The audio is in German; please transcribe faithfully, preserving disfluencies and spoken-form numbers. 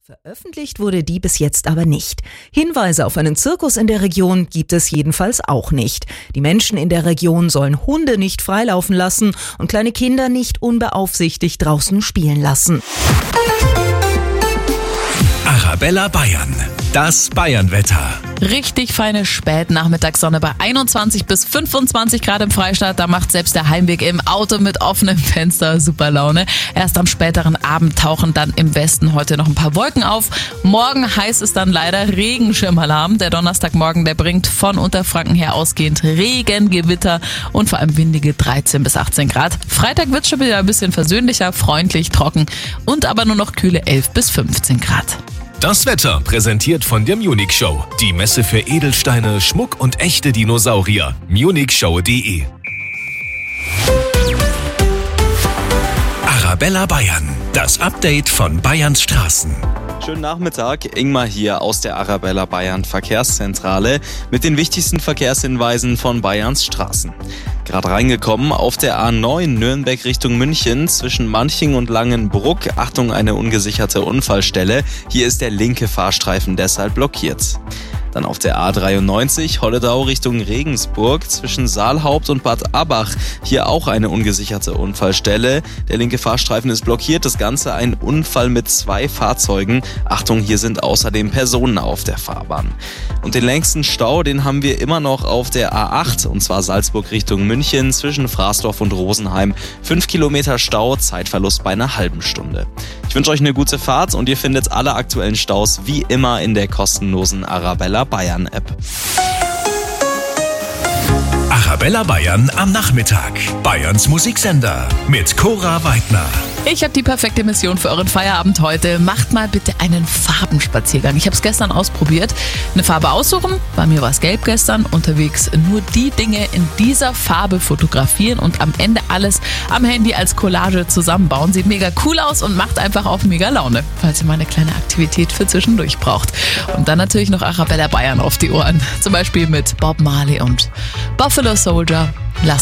Veröffentlicht wurde die bis jetzt aber nicht. Hinweise auf einen Zirkus in der Region gibt es jedenfalls auch nicht. Die Menschen in der Region sollen Hunde nicht freilaufen lassen und kleine Kinder nicht unbeaufsichtigt draußen spielen lassen. Arabella Bayern, das Bayernwetter. Richtig feine Spätnachmittagssonne bei einundzwanzig bis fünfundzwanzig Grad im Freistaat. Da macht selbst der Heimweg im Auto mit offenem Fenster super Laune. Erst am späteren Abend tauchen dann im Westen heute noch ein paar Wolken auf. Morgen heißt es dann leider Regenschirmalarm. Der Donnerstagmorgen, der bringt von Unterfranken her ausgehend Regen, Gewitter und vor allem windige dreizehn bis achtzehn Grad. Freitag wird schon wieder ein bisschen versöhnlicher, freundlich, trocken und aber nur noch kühle elf bis fünfzehn Grad. Das Wetter präsentiert von der Munich Show. Die Messe für Edelsteine, Schmuck und echte Dinosaurier. munich show punkt de. Arabella Bayern. Das Update von Bayerns Straßen. Schönen Nachmittag, Ingmar hier aus der Arabella Bayern Verkehrszentrale mit den wichtigsten Verkehrshinweisen von Bayerns Straßen. Gerade reingekommen auf der A neun Nürnberg Richtung München zwischen Manching und Langenbruck. Achtung, eine ungesicherte Unfallstelle. Hier ist der linke Fahrstreifen deshalb blockiert. Dann auf der A dreiundneunzig Holledau Richtung Regensburg zwischen Saalhaupt und Bad Abach. Hier auch eine ungesicherte Unfallstelle. Der linke Fahrstreifen ist blockiert. Das Ganze ein Unfall mit zwei Fahrzeugen. Achtung, hier sind außerdem Personen auf der Fahrbahn. Und den längsten Stau, den haben wir immer noch auf der A acht, und zwar Salzburg Richtung München zwischen Fraßdorf und Rosenheim. Fünf Kilometer Stau, Zeitverlust bei einer halben Stunde. Ich wünsche euch eine gute Fahrt und ihr findet alle aktuellen Staus wie immer in der kostenlosen Arabella Bayern App. Arabella Bayern am Nachmittag. Bayerns Musiksender mit Cora Weidner. Ich habe die perfekte Mission für euren Feierabend heute. Macht mal bitte einen Farbenspaziergang. Ich habe es gestern ausprobiert. Eine Farbe aussuchen. Bei mir war es gelb gestern. Unterwegs nur die Dinge in dieser Farbe fotografieren und am Ende alles am Handy als Collage zusammenbauen. Sieht mega cool aus und macht einfach auch mega Laune, falls ihr mal eine kleine Aktivität für zwischendurch braucht. Und dann natürlich noch Arabella Bayern auf die Ohren. Zum Beispiel mit Bob Marley und Buffalo Soldier. Lasst